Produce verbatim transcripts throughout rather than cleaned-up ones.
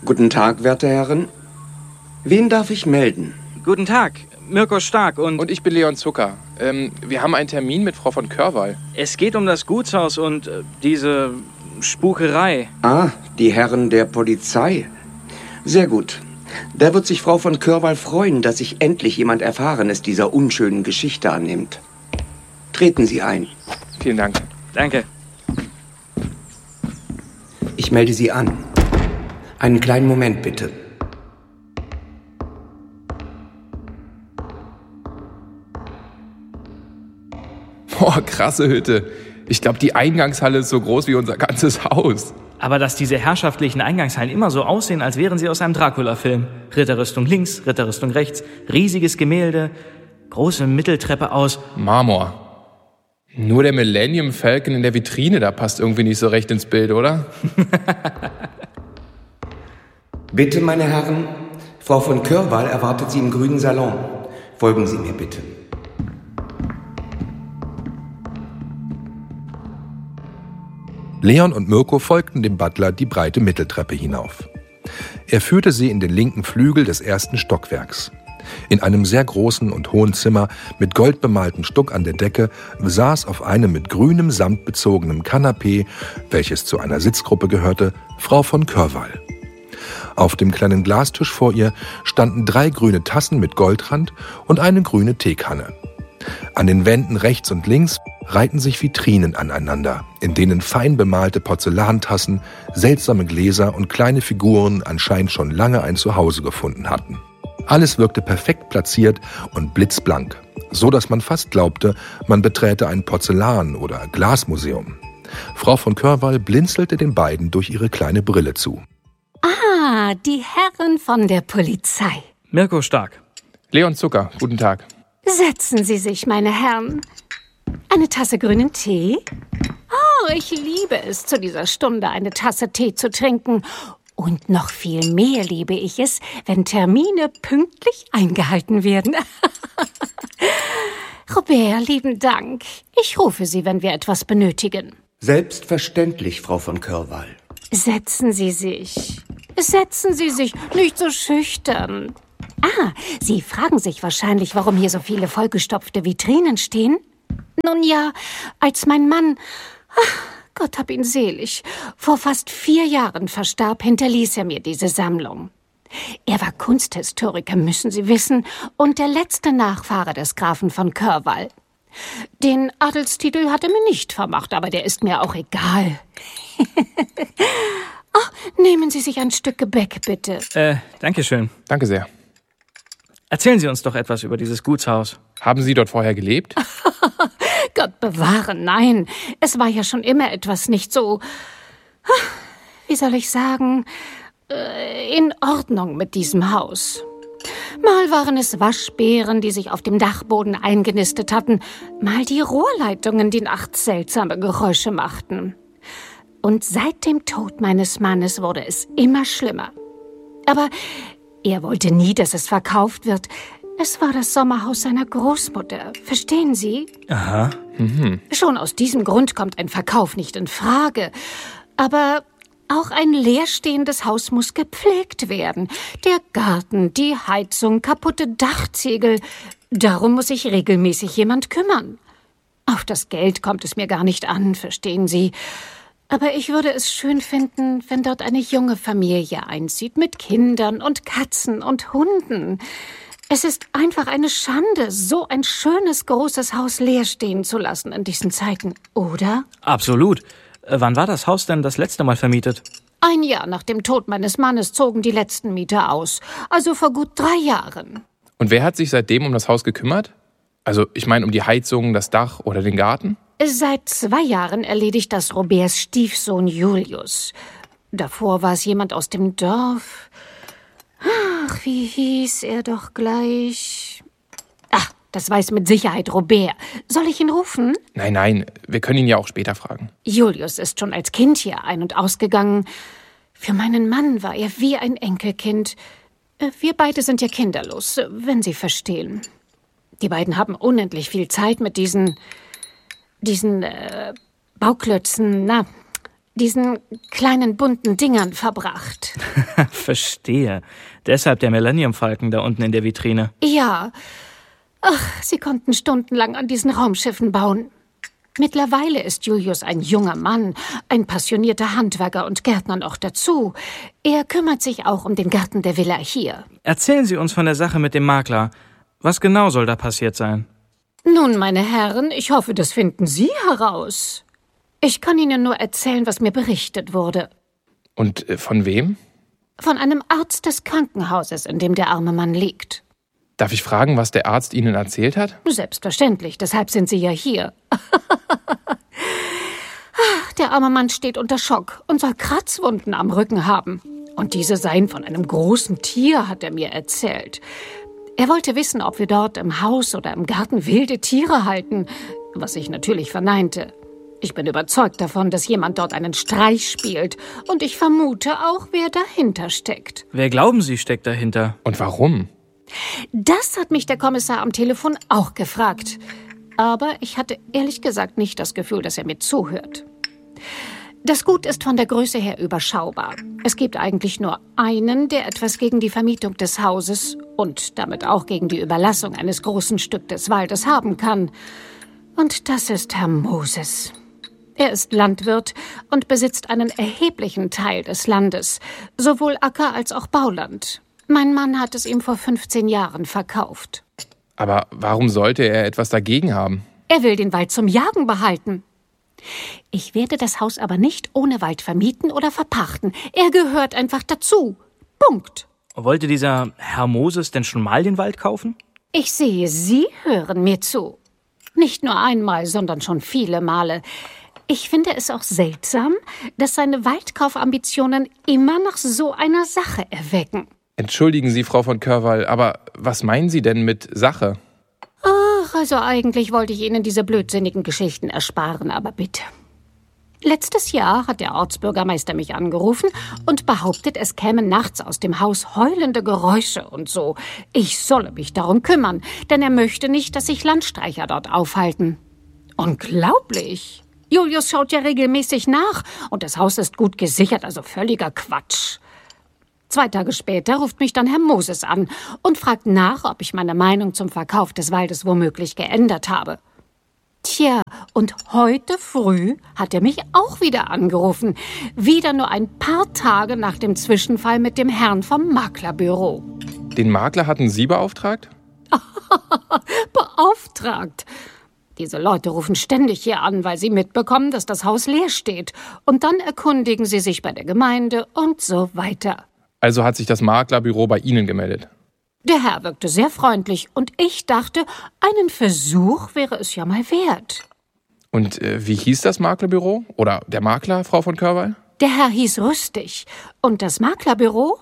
Guten Tag, werte Herren. Wen darf ich melden? Guten Tag, Mirko Stark und... Und ich bin Leon Zucker. Ähm, wir haben einen Termin mit Frau von Körwall. Es geht um das Gutshaus und äh, diese Spukerei. Ah, die Herren der Polizei. Sehr gut. Da wird sich Frau von Körwall freuen, dass sich endlich jemand Erfahrenes dieser unschönen Geschichte annimmt. Treten Sie ein. Vielen Dank. Danke. Ich melde Sie an. Einen kleinen Moment, bitte. Boah, krasse Hütte. Ich glaube, die Eingangshalle ist so groß wie unser ganzes Haus. Aber dass diese herrschaftlichen Eingangshallen immer so aussehen, als wären sie aus einem Dracula-Film. Ritterrüstung links, Ritterrüstung rechts, riesiges Gemälde, große Mitteltreppe aus Marmor. Nur der Millennium Falcon in der Vitrine, da passt irgendwie nicht so recht ins Bild, oder? Bitte, meine Herren, Frau von Körwall erwartet Sie im grünen Salon. Folgen Sie mir bitte. Leon und Mirko folgten dem Butler die breite Mitteltreppe hinauf. Er führte sie in den linken Flügel des ersten Stockwerks. In einem sehr großen und hohen Zimmer mit goldbemaltem Stuck an der Decke saß auf einem mit grünem Samt bezogenen Kanapee, welches zu einer Sitzgruppe gehörte, Frau von Körwall. Auf dem kleinen Glastisch vor ihr standen drei grüne Tassen mit Goldrand und eine grüne Teekanne. An den Wänden rechts und links reihten sich Vitrinen aneinander, in denen fein bemalte Porzellantassen, seltsame Gläser und kleine Figuren anscheinend schon lange ein Zuhause gefunden hatten. Alles wirkte perfekt platziert und blitzblank, so dass man fast glaubte, man beträte ein Porzellan- oder Glasmuseum. Frau von Körwall blinzelte den beiden durch ihre kleine Brille zu. Ah, die Herren von der Polizei. Mirko Stark. Leon Zucker, guten Tag. Setzen Sie sich, meine Herren. Eine Tasse grünen Tee? Oh, ich liebe es, zu dieser Stunde eine Tasse Tee zu trinken. Und noch viel mehr liebe ich es, wenn Termine pünktlich eingehalten werden. Robert, lieben Dank. Ich rufe Sie, wenn wir etwas benötigen. Selbstverständlich, Frau von Körwall. Setzen Sie sich. Setzen Sie sich, nicht so schüchtern. Ah, Sie fragen sich wahrscheinlich, warum hier so viele vollgestopfte Vitrinen stehen? Nun ja, als mein Mann, ach, Gott hab ihn selig, vor fast vier Jahren verstarb, hinterließ er mir diese Sammlung. Er war Kunsthistoriker, müssen Sie wissen, und der letzte Nachfahre des Grafen von Körwall. Den Adelstitel hat er mir nicht vermacht, aber der ist mir auch egal. Oh, nehmen Sie sich ein Stück Gebäck, bitte. Äh, danke schön. Danke sehr. Erzählen Sie uns doch etwas über dieses Gutshaus. Haben Sie dort vorher gelebt? Gott bewahre, nein. Es war ja schon immer etwas nicht so, wie soll ich sagen, in Ordnung mit diesem Haus. Mal waren es Waschbären, die sich auf dem Dachboden eingenistet hatten, mal die Rohrleitungen, die nachts seltsame Geräusche machten. Und seit dem Tod meines Mannes wurde es immer schlimmer. Aber er wollte nie, dass es verkauft wird. Es war das Sommerhaus seiner Großmutter. Verstehen Sie? Aha. Mhm. Schon aus diesem Grund kommt ein Verkauf nicht in Frage. Aber auch ein leerstehendes Haus muss gepflegt werden. Der Garten, die Heizung, kaputte Dachziegel. Darum muss sich regelmäßig jemand kümmern. Auf das Geld kommt es mir gar nicht an, verstehen Sie? Aber ich würde es schön finden, wenn dort eine junge Familie einzieht, mit Kindern und Katzen und Hunden. Es ist einfach eine Schande, so ein schönes, großes Haus leer stehen zu lassen in diesen Zeiten, oder? Absolut. Äh, wann war das Haus denn das letzte Mal vermietet? Ein Jahr nach dem Tod meines Mannes zogen die letzten Mieter aus, also vor gut drei Jahren. Und wer hat sich seitdem um das Haus gekümmert? Also, ich meine, um die Heizung, das Dach oder den Garten? Seit zwei Jahren erledigt das Roberts Stiefsohn Julius. Davor war es jemand aus dem Dorf. Ach, wie hieß er doch gleich? Ach, das weiß mit Sicherheit Robert. Soll ich ihn rufen? Nein, nein, wir können ihn ja auch später fragen. Julius ist schon als Kind hier ein- und ausgegangen. Für meinen Mann war er wie ein Enkelkind. Wir beide sind ja kinderlos, wenn Sie verstehen. Die beiden haben unendlich viel Zeit mit diesen... diesen äh, Bauklötzen, na, diesen kleinen bunten Dingern verbracht. Verstehe. Deshalb der Millennium-Falken da unten in der Vitrine. Ja. Ach, sie konnten stundenlang an diesen Raumschiffen bauen. Mittlerweile ist Julius ein junger Mann, ein passionierter Handwerker und Gärtner noch dazu. Er kümmert sich auch um den Garten der Villa hier. Erzählen Sie uns von der Sache mit dem Makler. Was genau soll da passiert sein? Nun, meine Herren, ich hoffe, das finden Sie heraus. Ich kann Ihnen nur erzählen, was mir berichtet wurde. Und äh, von wem? Von einem Arzt des Krankenhauses, in dem der arme Mann liegt. Darf ich fragen, was der Arzt Ihnen erzählt hat? Selbstverständlich, deshalb sind Sie ja hier. Der arme Mann steht unter Schock und soll Kratzwunden am Rücken haben. Und diese seien von einem großen Tier, hat er mir erzählt. Er wollte wissen, ob wir dort im Haus oder im Garten wilde Tiere halten, was ich natürlich verneinte. Ich bin überzeugt davon, dass jemand dort einen Streich spielt. Und ich vermute auch, wer dahinter steckt. Wer glauben Sie steckt dahinter? Und warum? Das hat mich der Kommissar am Telefon auch gefragt. Aber ich hatte ehrlich gesagt nicht das Gefühl, dass er mir zuhört. Das Gut ist von der Größe her überschaubar. Es gibt eigentlich nur einen, der etwas gegen die Vermietung des Hauses und damit auch gegen die Überlassung eines großen Stück des Waldes haben kann. Und das ist Herr Moses. Er ist Landwirt und besitzt einen erheblichen Teil des Landes, sowohl Acker- als auch Bauland. Mein Mann hat es ihm vor fünfzehn Jahren verkauft. Aber warum sollte er etwas dagegen haben? Er will den Wald zum Jagen behalten. Ich werde das Haus aber nicht ohne Wald vermieten oder verpachten. Er gehört einfach dazu. Punkt. Wollte dieser Herr Moses denn schon mal den Wald kaufen? Ich sehe, Sie hören mir zu. Nicht nur einmal, sondern schon viele Male. Ich finde es auch seltsam, dass seine Waldkaufambitionen immer nach so einer Sache erwecken. Entschuldigen Sie, Frau von Körwall, aber was meinen Sie denn mit Sache? Ach, also eigentlich wollte ich Ihnen diese blödsinnigen Geschichten ersparen, aber bitte. Letztes Jahr hat der Ortsbürgermeister mich angerufen und behauptet, es kämen nachts aus dem Haus heulende Geräusche und so. Ich solle mich darum kümmern, denn er möchte nicht, dass sich Landstreicher dort aufhalten. Unglaublich! Julius schaut ja regelmäßig nach und das Haus ist gut gesichert, also völliger Quatsch. Zwei Tage später ruft mich dann Herr Moses an und fragt nach, ob ich meine Meinung zum Verkauf des Waldes womöglich geändert habe. Tja, und heute früh hat er mich auch wieder angerufen. Wieder nur ein paar Tage nach dem Zwischenfall mit dem Herrn vom Maklerbüro. Den Makler hatten Sie beauftragt? Beauftragt? Diese Leute rufen ständig hier an, weil sie mitbekommen, dass das Haus leer steht. Und dann erkundigen sie sich bei der Gemeinde und so weiter. Also hat sich das Maklerbüro bei Ihnen gemeldet? Der Herr wirkte sehr freundlich und ich dachte, einen Versuch wäre es ja mal wert. Und äh, wie hieß das Maklerbüro? Oder der Makler, Frau von Körwall? Der Herr hieß Rüstig. Und das Maklerbüro?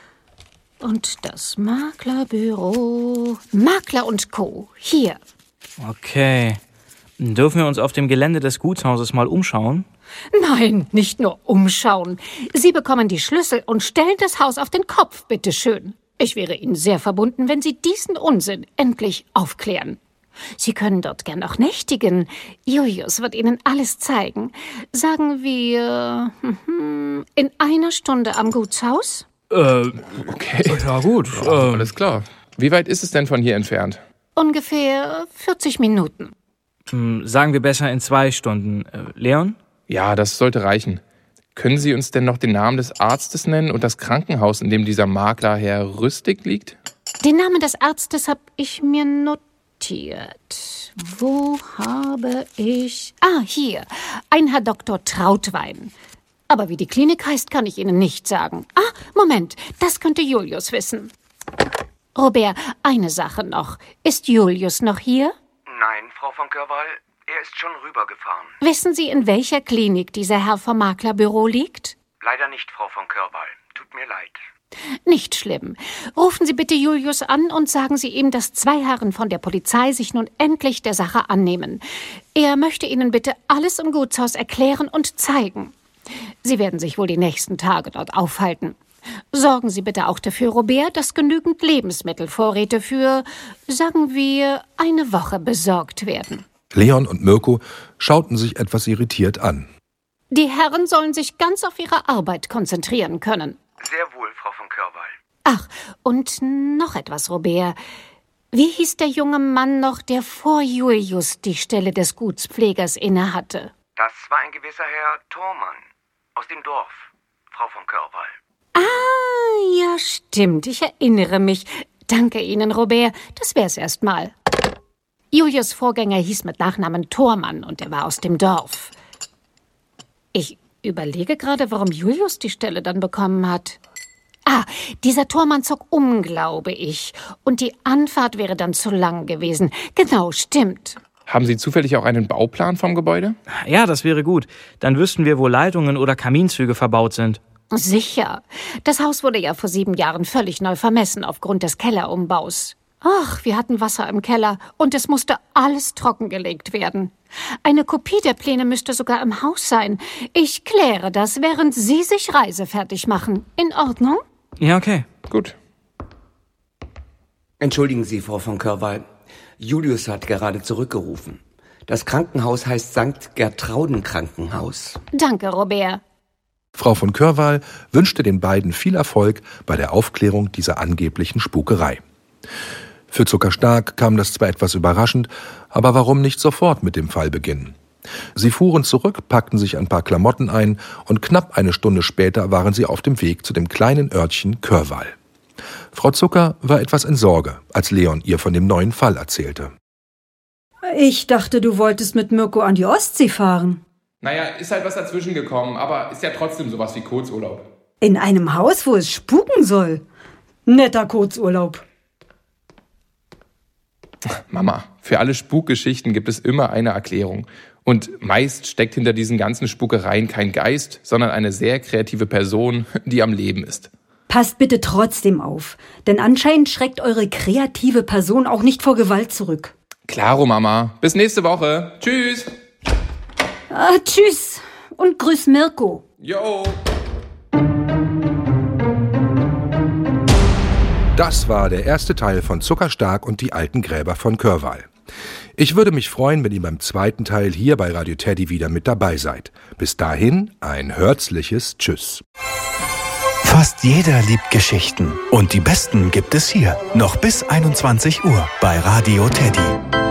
Und das Maklerbüro... Makler und Co. Hier. Okay. Dürfen wir uns auf dem Gelände des Gutshauses mal umschauen? Nein, nicht nur umschauen. Sie bekommen die Schlüssel und stellen das Haus auf den Kopf, bitteschön. Ich wäre Ihnen sehr verbunden, wenn Sie diesen Unsinn endlich aufklären. Sie können dort gern auch nächtigen. Julius wird Ihnen alles zeigen. Sagen wir in einer Stunde am Gutshaus? Äh, Okay. ja gut. Ja, alles klar. Wie weit ist es denn von hier entfernt? Ungefähr vierzig Minuten. Äh, sagen wir besser in zwei Stunden. Äh, Leon? Ja, das sollte reichen. Können Sie uns denn noch den Namen des Arztes nennen und das Krankenhaus, in dem dieser Makler Herr Rüstig liegt? Den Namen des Arztes habe ich mir notiert. Wo habe ich... Ah, hier. Ein Herr Doktor Trautwein. Aber wie die Klinik heißt, kann ich Ihnen nicht sagen. Ah, Moment, das könnte Julius wissen. Robert, eine Sache noch. Ist Julius noch hier? Nein, Frau von Körwall, er ist schon rübergefahren. Wissen Sie, in welcher Klinik dieser Herr vom Maklerbüro liegt? Leider nicht, Frau von Körwall. Tut mir leid. Nicht schlimm. Rufen Sie bitte Julius an und sagen Sie ihm, dass zwei Herren von der Polizei sich nun endlich der Sache annehmen. Er möchte Ihnen bitte alles im Gutshaus erklären und zeigen. Sie werden sich wohl die nächsten Tage dort aufhalten. Sorgen Sie bitte auch dafür, Robert, dass genügend Lebensmittelvorräte für, sagen wir, eine Woche besorgt werden. Leon und Mirko schauten sich etwas irritiert an. Die Herren sollen sich ganz auf ihre Arbeit konzentrieren können. Sehr wohl, Frau von Körwall. Ach, und noch etwas, Robert. Wie hieß der junge Mann noch, der vor Julius die Stelle des Gutspflegers innehatte? Das war ein gewisser Herr Thormann aus dem Dorf, Frau von Körwall. Ah, ja, stimmt. Ich erinnere mich. Danke Ihnen, Robert. Das wär's erstmal. Julius' Vorgänger hieß mit Nachnamen Thormann und er war aus dem Dorf. Ich überlege gerade, warum Julius die Stelle dann bekommen hat. Ah, dieser Thormann zog um, glaube ich. Und die Anfahrt wäre dann zu lang gewesen. Genau, stimmt. Haben Sie zufällig auch einen Bauplan vom Gebäude? Ja, das wäre gut. Dann wüssten wir, wo Leitungen oder Kaminzüge verbaut sind. Sicher. Das Haus wurde ja vor sieben Jahren völlig neu vermessen aufgrund des Kellerumbaus. Ach, wir hatten Wasser im Keller und es musste alles trockengelegt werden. Eine Kopie der Pläne müsste sogar im Haus sein. Ich kläre das, während Sie sich reisefertig machen. In Ordnung? Ja, okay. Gut. Entschuldigen Sie, Frau von Körwall. Julius hat gerade zurückgerufen. Das Krankenhaus heißt Sankt Gertrauden Krankenhaus. Danke, Robert. Frau von Körwall wünschte den beiden viel Erfolg bei der Aufklärung dieser angeblichen Spukerei. Für Zuckerstark kam das zwar etwas überraschend, aber warum nicht sofort mit dem Fall beginnen? Sie fuhren zurück, packten sich ein paar Klamotten ein und knapp eine Stunde später waren sie auf dem Weg zu dem kleinen Örtchen Körwall. Frau Zucker war etwas in Sorge, als Leon ihr von dem neuen Fall erzählte. Ich dachte, du wolltest mit Mirko an die Ostsee fahren. Naja, ist halt was dazwischen gekommen, aber ist ja trotzdem sowas wie Kurzurlaub. In einem Haus, wo es spuken soll. Netter Kurzurlaub. Mama, für alle Spukgeschichten gibt es immer eine Erklärung. Und meist steckt hinter diesen ganzen Spukereien kein Geist, sondern eine sehr kreative Person, die am Leben ist. Passt bitte trotzdem auf, denn anscheinend schreckt eure kreative Person auch nicht vor Gewalt zurück. Klaro, Mama. Bis nächste Woche. Tschüss. Ah, tschüss und grüß Mirko. Jo. Das war der erste Teil von Zuckerstark und die alten Gräber von Körwall. Ich würde mich freuen, wenn ihr beim zweiten Teil hier bei Radio Teddy wieder mit dabei seid. Bis dahin ein herzliches Tschüss. Fast jeder liebt Geschichten und die besten gibt es hier. Noch bis einundzwanzig Uhr bei Radio Teddy.